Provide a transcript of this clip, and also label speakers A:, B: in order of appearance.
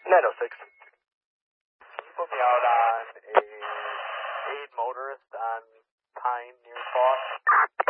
A: 906.
B: Can you put me out on a aid motorist on Pine near Foss?